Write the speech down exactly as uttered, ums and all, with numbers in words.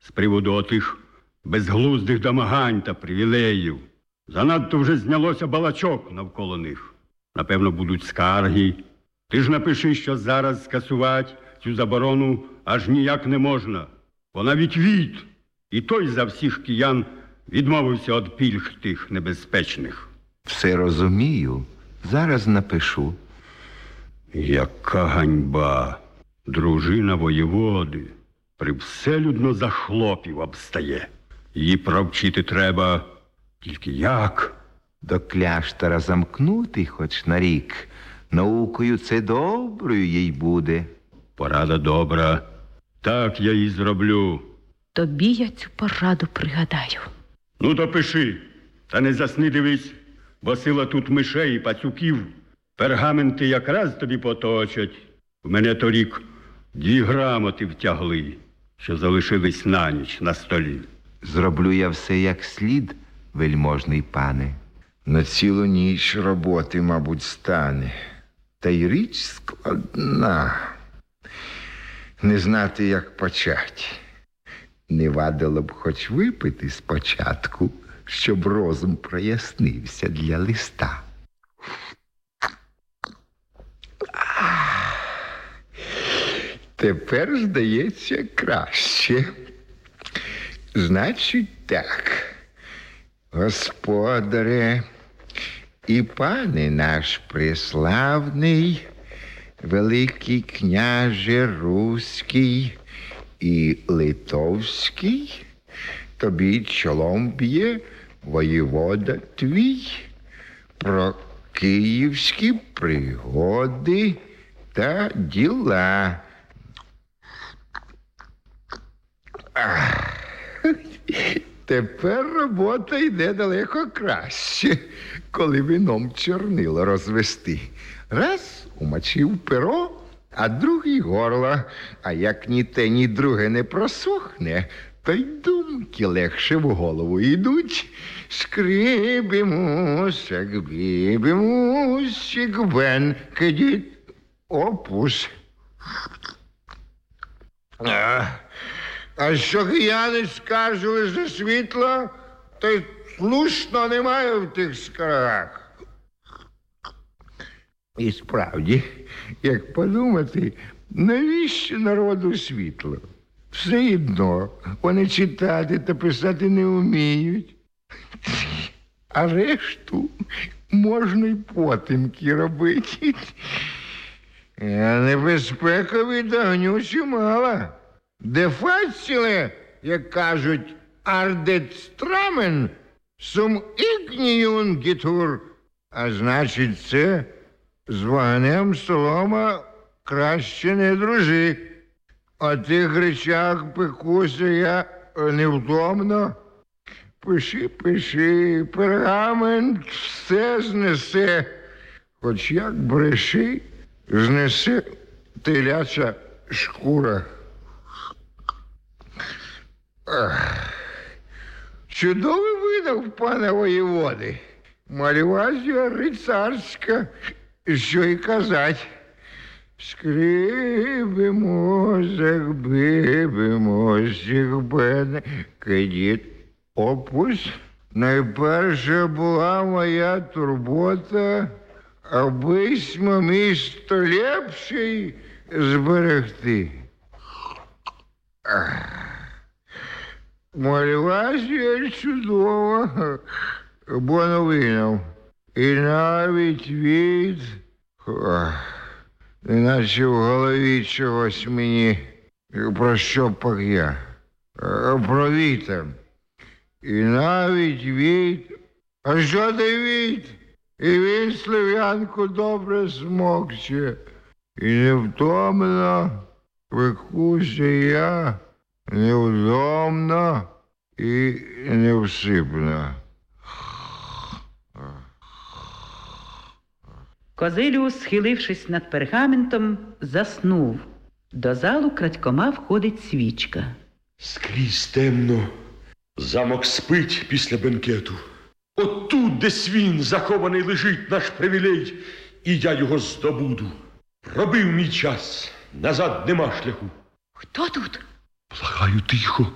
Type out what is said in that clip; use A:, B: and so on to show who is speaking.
A: з приводу отих безглуздих домагань та привілеїв. Занадто вже знялося балачок навколо них. Напевно, будуть скарги. Ти ж напиши, що зараз скасувати цю заборону аж ніяк не можна. Бо навіть Віт, і той за всіх киян, відмовився від пільг тих небезпечних.
B: Все розумію. Зараз напишу.
A: Яка ганьба! Дружина воєводи привселюдно за хлопів обстає. Її провчити треба. Тільки як?
B: До кляштора замкнути хоч на рік. Наукою це доброю їй буде.
A: Порада добра. Так я і зроблю.
C: Тобі я цю пораду пригадаю.
A: Ну, то пиши. Та не засни, дивись, бо сила тут мишей і пацюків. Пергаменти якраз тобі поточать. В мене торік дві грамоти втягли, що залишились на ніч на столі.
B: Зроблю я все як слід, вельможний пане.
D: На цілу ніч роботи, мабуть, стане. Та й річ складна. Не знати, як почати. Не вадило б хоч випити спочатку, щоб розум прояснився для листа. Тепер, здається, краще. Значить так, господаре і пане наш преславний, великий княже Руський і Литовський, тобі чолом б'є воєвода твій про київські пригоди та діла. Ах, тепер робота йде далеко краще, коли вином чорнило розвести. Раз умочив перо, а другий горло. А як ні те, ні друге не просохне, то й думки легше в голову йдуть. Скрибимуся, гбибимуся, гвен, кидіть, опус. А, а що кияни скаржили за світло, то й слушно немає в тих скаргах. І справді, як подумати, навіщо народу світло? Все одно, вони читати та писати не вміють. А решту можна й потемки робити. А небезпека від огню чимала. Де фаціле, як кажуть, ардет страмен, сум ігніюн гітур. А значить, це з вогнем солома краще не дружи. О тих речах пекуся я невтомно. Пиши, пиши, пергамент все знесе. Хоч як бреши, знесе теляча шкура. Ах. Чудовий видав, пане воєводи. Мальвазія рицарська, що й казать. Скрибимо, загбибимо, сігбене, кидіт, опус. Найперше була моя турбота, абись місто лепший зберегти. Мальвазія чудова, бо новинав. І навіть від... Іначе в голові чогось мені, про що пак я, про вітер. І навіть від, а що ти від? І він слив'янку добре смокче. І невтомно пекуся я, невдомно і невсипно.
C: Козиліус, схилившись над пергаментом, заснув. До залу крадькома входить свічка.
E: Скрізь темно. Замок спить після бенкету. Отут, десь він, захований, лежить наш привілей, і я його здобуду. Пробив мій час, назад нема шляху.
C: Хто тут?
E: Благаю тихо,